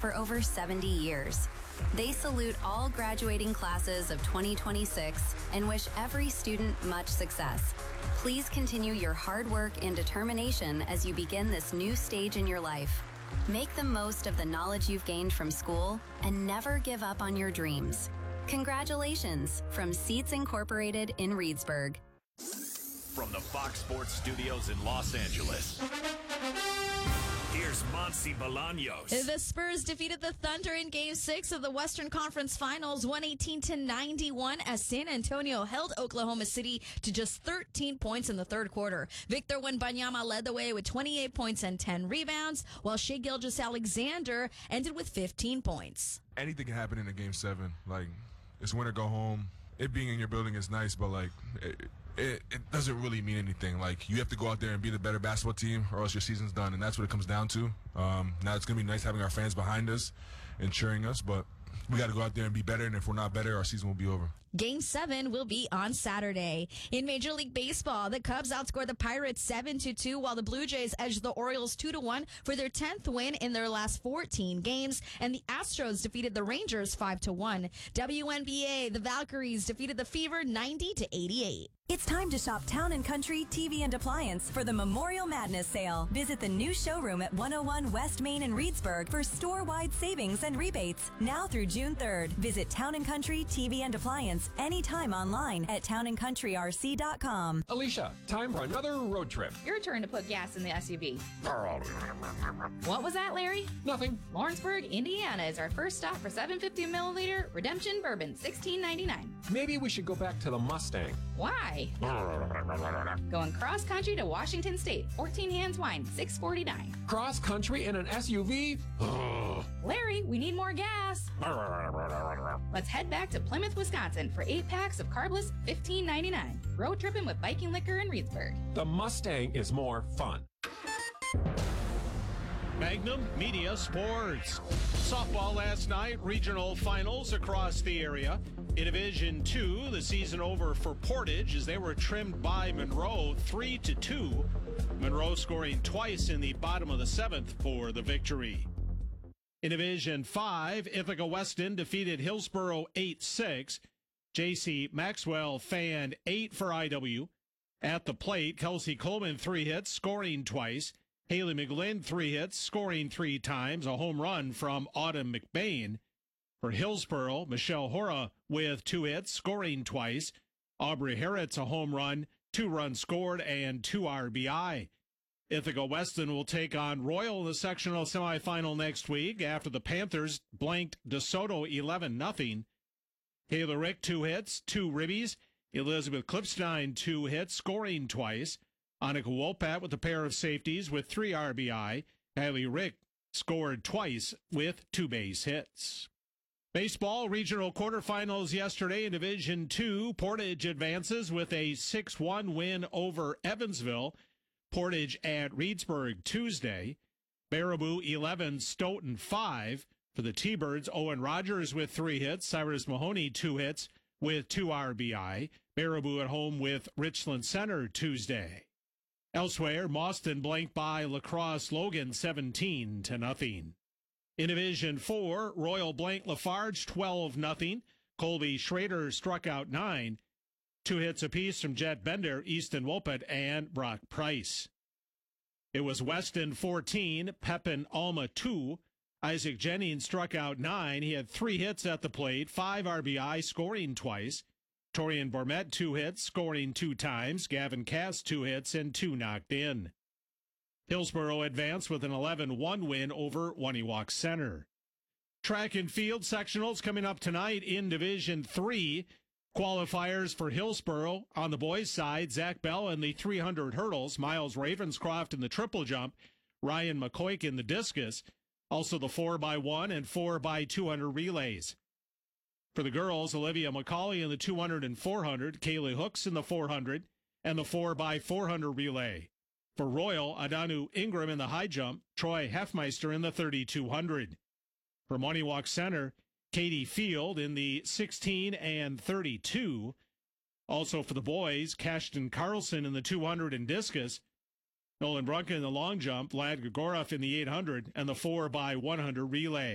for over 70 years. They salute all graduating classes of 2026 and wish every student much success. Please continue your hard work and determination as you begin this new stage in your life. Make the most of the knowledge you've gained from school and never give up on your dreams. Congratulations from Seats Incorporated in Reedsburg. From the Fox Sports Studios in Los Angeles, here's Monty Bolaños. The Spurs defeated the Thunder in Game 6 of the Western Conference Finals, 118-91, as San Antonio held Oklahoma City to just 13 points in the third quarter. Victor Wembanyama led the way with 28 points and 10 rebounds, while Shai Gilgeous-Alexander ended with 15 points. Anything can happen in a Game 7. Like, it's win or go home. It being in your building is nice, but, like, it doesn't really mean anything. Like, you have to go out there and be the better basketball team or else your season's done, and that's what it comes down to. Now it's going to be nice having our fans behind us and cheering us, but we got to go out there and be better, and if we're not better, our season will be over. Game 7 will be on Saturday. In Major League Baseball, the Cubs outscored the Pirates 7-2, while the Blue Jays edged the Orioles 2-1 for their 10th win in their last 14 games, and the Astros defeated the Rangers 5-1. WNBA, the Valkyries defeated the Fever 90-88. It's time to shop Town & Country TV and Appliance for the Memorial Madness sale. Visit the new showroom at 101 West Main in Reedsburg for store-wide savings and rebates. Now through June 3rd. Visit Town & Country TV and Appliance anytime online at townandcountryrc.com. Alicia, time for another road trip. Your turn to put gas in the SUV. What was that, Larry? Nothing. Lawrenceburg, Indiana is our first stop for 750 milliliter Redemption Bourbon, $16.99. Maybe we should go back to the Mustang. Why? Going cross country to Washington State, 14 Hands Wine, $6.49. Cross country in an SUV? Larry, we need more gas. Let's head back to Plymouth, Wisconsin for 8 packs of carbless, $15.99. Road tripping with Viking Liquor in Reedsburg. The Mustang is more fun. Magnum Media Sports. Softball last night, regional finals across the area. In Division 2, the season over for Portage as they were trimmed by Monroe 3-2. Monroe scoring twice in the bottom of the 7th for the victory. In Division 5, Ithaca Weston defeated Hillsboro 8-6. J.C. Maxwell fanned 8 for IW. At the plate, Kelsey Coleman 3 hits, scoring twice. Haley McGlynn 3 hits, scoring 3 times, a home run from Autumn McBain. For Hillsboro, Michelle Hora with 2 hits, scoring twice. Aubrey Harret's a home run, 2 runs scored, and 2 RBI. Ithaca Weston will take on Royal in the sectional semifinal next week after the Panthers blanked DeSoto 11-0. Kayla Rick 2 hits, 2 ribbies. Elizabeth Klipstein 2 hits, scoring twice. Annika Wolpat with a pair of safeties with 3 RBI. Kylie Rick scored twice with 2 base hits. Baseball regional quarterfinals yesterday in Division 2. Portage advances with a 6-1 win over Evansville. Portage at Reedsburg Tuesday. Baraboo 11, Stoughton 5. For the T-Birds, Owen Rogers with 3 hits. Cyrus Mahoney 2 hits with 2 RBI. Baraboo at home with Richland Center Tuesday. Elsewhere, Mauston blanked by La Crosse Logan 17-0. In Division 4, Royal blanked Lafarge 12-0. Colby Schrader struck out 9. 2 hits apiece from Jet Bender, Easton Wolpett, and Brock Price. It was Weston 14, Pepin Alma 2. Isaac Jennings struck out 9. He had 3 hits at the plate, 5 RBI, scoring twice. Torian Bormet 2 hits, scoring 2 times. Gavin Cass 2 hits and 2 knocked in. Hillsboro advanced with an 11-1 win over Waniwak Center. Track and field sectionals coming up tonight in Division 3. Qualifiers for Hillsboro on the boys' side, Zach Bell in the 300 hurdles, Miles Ravenscroft in the triple jump, Ryan McCoy in the discus, also the 4x1 and 4x200 relays. For the girls, Olivia McCauley in the 200 and 400, Kaylee Hooks in the 400, and the 4x400 relay. For Royal, Adanu Ingram in the high jump, Troy Heffmeister in the 3200. For Waniwak Center, Katie Field in the 16 and 32. Also for the boys, Cashton Carlson in the 200 and discus, Nolan Brunken in the long jump, Vlad Gregorov in the 800, and the 4x100 relay.